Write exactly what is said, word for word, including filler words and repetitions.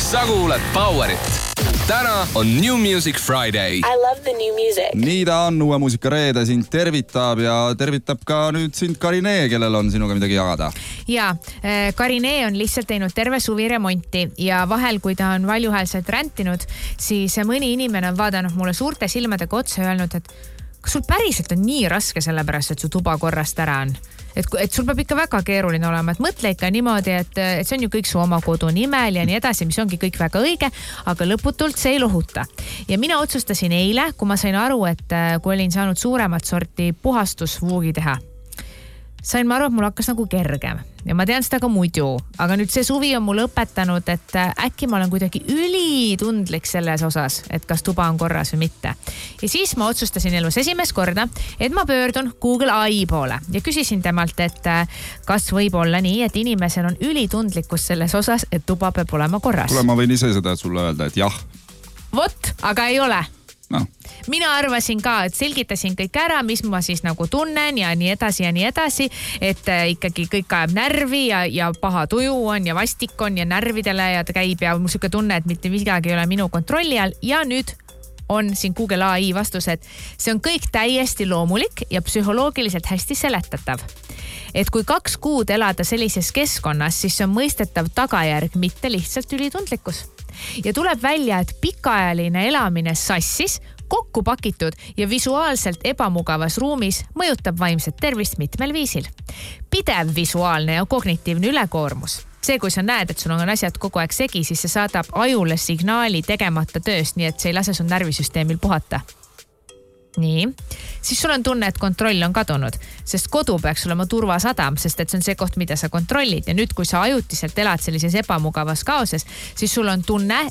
sa kuulad Powerit. Täna on New Music Friday. I love the new music. Nii ta on, uue muusika reede sind tervitab ja tervitab ka nüüd sind Karine, kellel on sinuga midagi jagada. Ja, Karine on lihtsalt teinud terve suvi remonti ja vahel, kui ta on valjuhäälselt räntinud, siis mõni inimene on vaadanud mulle suurte silmadega otsa ja öelnud, et kas sul päriselt on nii raske sellepärast, et su tuba korrast ära on? Et, et sul peab ikka väga keeruline olema, et mõtle ikka niimoodi, et, et see on ju kõik su oma kodu nimel ja nii edasi, mis ongi kõik väga õige, aga lõputult see ei lohuta. Ja mina otsustasin eile, kui ma sain aru, et kui olin saanud suuremat sorti puhastusvuugi teha, sain ma aru, et mul hakkas nagu kergem. Ja ma tean seda ka muidu, aga nüüd see suvi on mul õpetanud, et äkki ma olen kuidagi ülitundlik selles osas, et kas tuba on korras või mitte. Ja siis ma otsustasin elus esimest korda, et ma pöördun Google A I poole ja küsisin temalt, et kas võib olla nii, et inimesel on ülitundlikkus selles osas, et tuba peab olema korras. Kule, ma võin ise seda sulle öelda, et jah. Vot, aga ei ole. No. Mina arvasin ka, et selgitasin kõik ära, mis ma siis nagu tunnen ja nii edasi ja nii edasi, et ikkagi kõik ajab närvi ja, ja paha tuju on ja vastik on ja närvidele ja ta käib ja mul siuke tunne, et mitte midagi ei ole minu kontrolli all ja nüüd on siin Google A I vastus, et see on kõik täiesti loomulik ja psühholoogiliselt hästi seletatav. Et kui kaks kuud elada sellises keskkonnas, siis see on mõistetav tagajärg, mitte lihtsalt ülitundlikkus. Ja tuleb välja, et pikaajaline elamine sassis, kokku pakitud ja visuaalselt ebamugavas ruumis mõjutab vaimset tervist mitmel viisil. Pidev visuaalne ja kognitiivne ülekoormus. See, kui sa näed, et sul on asjad kogu aeg segi, siis see saadab ajule signaali tegemata tööst, nii et see ei lase sul närvisüsteemil puhata. Nii, siis sul on tunne, et kontroll on kadunud, sest kodu peaks olema turvasadam, sest et see on see koht, mida sa kontrollid. Ja nüüd, kui sa ajutiselt elad sellises ebamugavas kaoses, siis sul on tunne,